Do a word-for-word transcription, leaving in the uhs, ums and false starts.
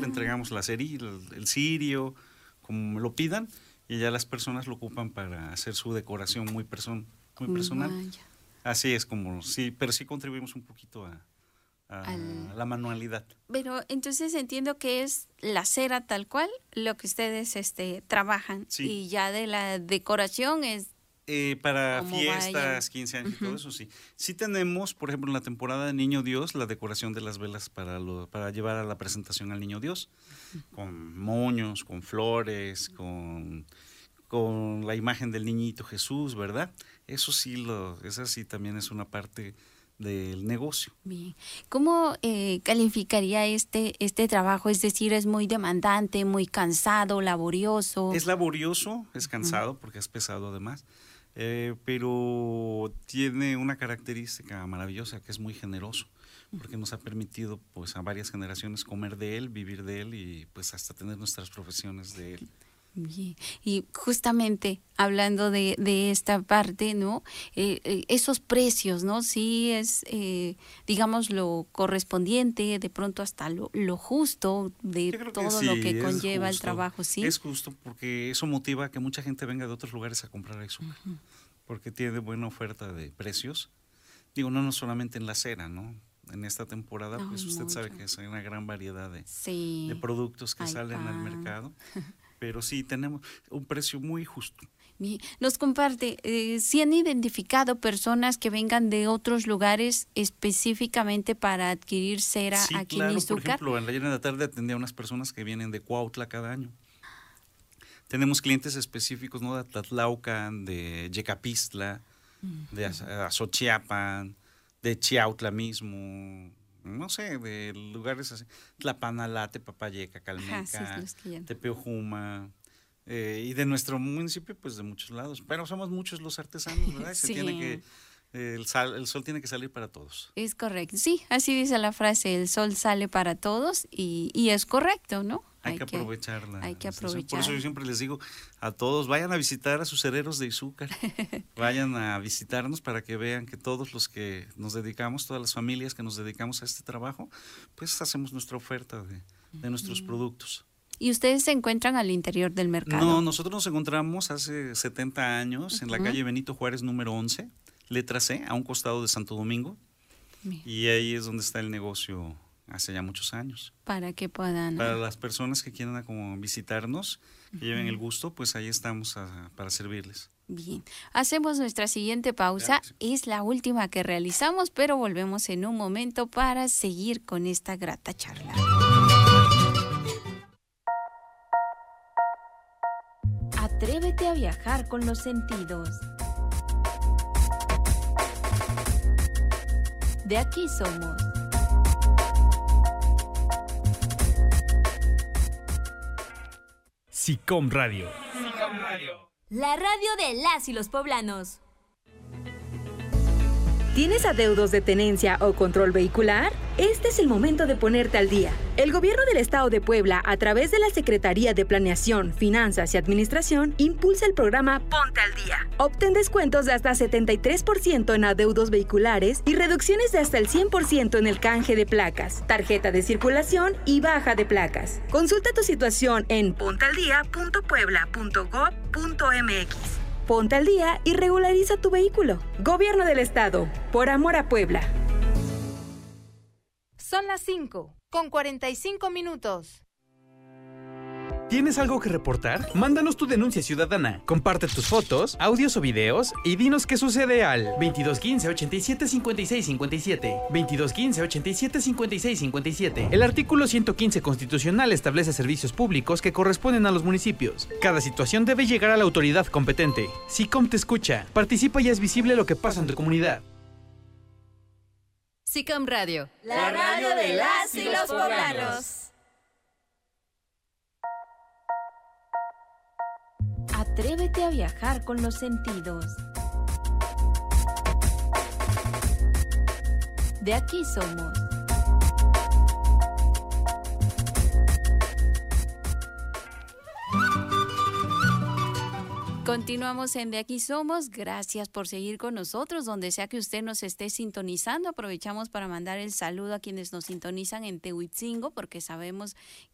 le entregamos la ceri, el, el cirio, como me lo pidan, y ya las personas lo ocupan para hacer su decoración muy, person, muy personal. Vaya. Así es como, sí, pero sí contribuimos un poquito a, a Al... la manualidad. Pero entonces entiendo que es la cera tal cual lo que ustedes este, trabajan, Sí. y ya de la decoración es... Eh, para Como fiestas, vayan. quince años y Ujú. todo eso, sí. Sí tenemos, por ejemplo, en la temporada de Niño Dios, la decoración de las velas para, lo, para llevar a la presentación al Niño Dios, con moños, con flores, con, con la imagen del niñito Jesús, ¿verdad? Eso sí, lo, esa sí también es una parte del negocio. Bien. ¿Cómo eh, calificaría este, este trabajo? Es decir, ¿es muy demandante, muy cansado, laborioso? Es laborioso, es cansado, porque es pesado además, eh, pero tiene una característica maravillosa, que es muy generoso, porque nos ha permitido pues a varias generaciones comer de él, vivir de él y pues hasta tener nuestras profesiones de él. Bien. Y justamente hablando de, de esta parte, ¿no? Eh, eh, esos precios, ¿no? Sí es, eh, digamos, lo correspondiente, de pronto hasta lo, lo justo de Yo creo que todo sí, lo que es conlleva el justo, trabajo, ¿sí? Es justo porque eso motiva a que mucha gente venga de otros lugares a comprar azúcar, Ujú. porque tiene buena oferta de precios. Digo, no, no solamente en la cera, ¿no? En esta temporada, Ay, pues usted sabe mucho. que hay una gran variedad de, Sí. de productos que Hay salen al pan. mercado, pero sí tenemos un precio muy justo. Bien. Nos comparte, eh, ¿sí han identificado personas que vengan de otros lugares específicamente para adquirir cera Sí, aquí claro, en por Izúcar? ejemplo, en la llena de la tarde atendía a unas personas que vienen de Cuautla cada año. Tenemos clientes específicos, ¿no? De Atlatlaucan, de Yecapistla, de Az- Azochiapan, de Chiautla mismo, no sé, de lugares así, Tlapanalate, Papayeca, Ajá, sí, Calmeca, los que ya- Tepeojuma, eh, y de nuestro municipio, pues de muchos lados. Pero somos muchos los artesanos, ¿verdad? Y se Sí. tiene que, eh, el, sal- el sol tiene que salir para todos. Es correcto, sí, así dice la frase, el sol sale para todos y, y es correcto, ¿no? Hay, que aprovecharla. hay que Por eso aprovechar. yo siempre les digo a todos, vayan a visitar a sus herreros de Izúcar, vayan a visitarnos para que vean que todos los que nos dedicamos, todas las familias que nos dedicamos a este trabajo, pues hacemos nuestra oferta de, de nuestros productos. ¿Y ustedes se encuentran al interior del mercado? No, nosotros nos encontramos hace setenta años en la Ujú. calle Benito Juárez número once, letra C, a un costado de Santo Domingo, Bien. y ahí es donde está el negocio hace ya muchos años. Para que puedan... Para las personas que quieran como visitarnos, que lleven el gusto, pues ahí estamos a- para servirles. Bien, hacemos nuestra siguiente pausa, Claro que es la última que realizamos, pero volvemos en un momento para seguir con esta grata charla. Atrévete a viajar con los sentidos. De aquí somos. SICOM Radio. La radio de las y los poblanos. ¿Tienes adeudos de tenencia o control vehicular? Este es el momento de ponerte al día. El Gobierno del Estado de Puebla, a través de la Secretaría de Planeación, Finanzas y Administración, impulsa el programa Ponte al Día. Obtén descuentos de hasta setenta y tres por ciento en adeudos vehiculares y reducciones de hasta el cien por ciento en el canje de placas, tarjeta de circulación y baja de placas. Consulta tu situación en pontealdía punto puebla punto gob punto mx. Ponte al día y regulariza tu vehículo. Gobierno del Estado, por amor a Puebla. Son las cinco, con cuarenta y cinco minutos. ¿Tienes algo que reportar? Mándanos tu denuncia ciudadana. Comparte tus fotos, audios o videos y dinos qué sucede al veintidós quince, ochenta y siete, cincuenta y seis cincuenta y siete. veintidós quince, ochenta y siete, cincuenta y seis cincuenta y siete. El artículo ciento quince constitucional establece servicios públicos que corresponden a los municipios. Cada situación debe llegar a la autoridad competente. SICOM te escucha. Participa y haz visible lo que pasa en tu comunidad. SICOM Radio. La radio de las y los poblanos. Atrévete a viajar con los sentidos. De aquí somos. Continuamos en De Aquí Somos. Gracias por seguir con nosotros, donde sea que usted nos esté sintonizando. Aprovechamos para mandar el saludo a quienes nos sintonizan en Tehuitzingo, porque sabemos